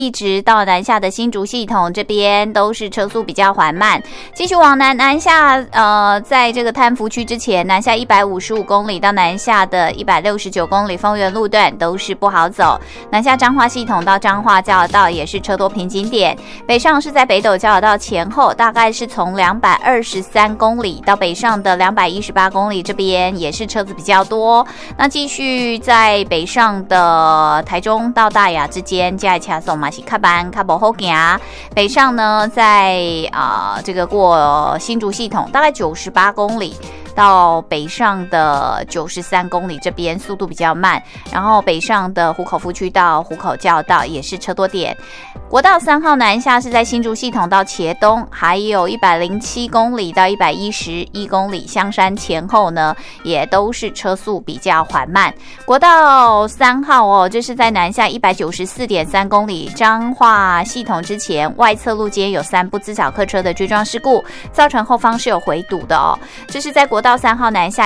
一直到南下的新竹系统这边都是车速比较缓慢，继续往南下，在这个贪福区之前，南下155公里到南下的169公里丰原路段都是不好走，南下彰化系统到彰化交流道也是车多瓶颈点，北上是在北斗交流道前后，大概是从223公里到北上的218公里这边也是车子比较多，那继续在北上的台中到大雅之间，加恰送嘛是较慢较不好行，北上呢在这个过新竹系统大概98公里到北上的93公里这边速度比较慢，然后北上的湖口夫区到湖口交流道也是车多点。国道3号南下是在新竹系统到茄东，还有107公里到111公里，香山前后呢也都是车速比较缓慢。国道3号这是在南下194.3公里彰化系统之前，外侧路间有3部自小客车的追撞事故，造成后方是有回堵的这是在国道3号南下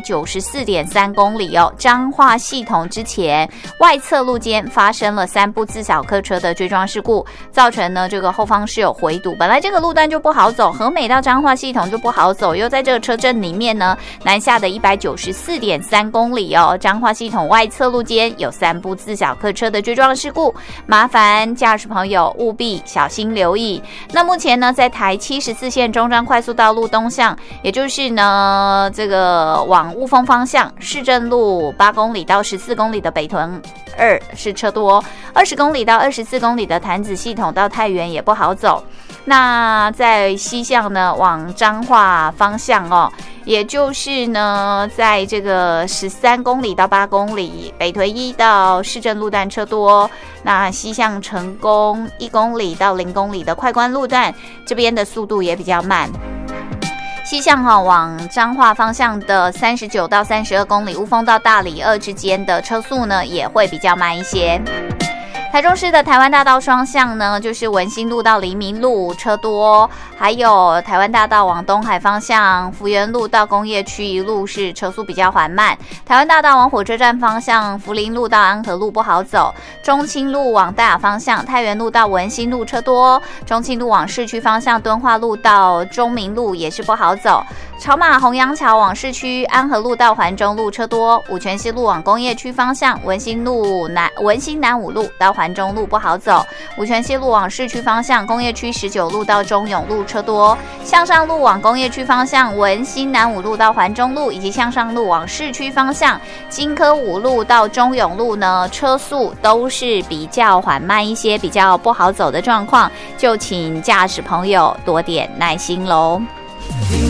194.3公里彰化系统之前，外侧路间发生了3部自小客车的追撞事故，造成呢这个后方是有回堵，本来这个路段就不好走，和美到彰化系统就不好走，又在这个车阵里面呢，南下的194.3公里彰化系统外侧路间有3部自小客车的追撞事故，麻烦驾驶朋友务必小心留意。那目前呢，在台74线中彰快速道路东向，也就是呢这个往雾峰方向，市政路8公里到14公里的北屯2是车多，20公里到24公里的潭子系统到太原也不好走。那在西向呢，往彰化方向也就是呢，在这个13公里到8公里，北屯1到市政路段车多。那西向成功1公里到0公里的快关路段，这边的速度也比较慢。西向往彰化方向的39到32公里，雾峰到大里2之间的车速呢也会比较慢一些。台中市的台湾大道双向呢，就是文心路到黎明路车多，还有台湾大道往东海方向，福元路到工业区一路是车速比较缓慢。台湾大道往火车站方向，福林路到安和路不好走。中清路往大雅方向，太原路到文心路车多。中清路往市区方向，敦化路到中明路也是不好走。草马洪阳桥往市区，安和路到环中路车多。五权西路往工业区方向，文心南五路到环中路不好走，五权西路往市区方向，工业区19路到中永路车多，向上路往工业区方向，文心南五路到环中路，以及向上路往市区方向，金科5路到中永路呢，车速都是比较缓慢一些，比较不好走的状况，就请驾驶朋友多点耐心喽。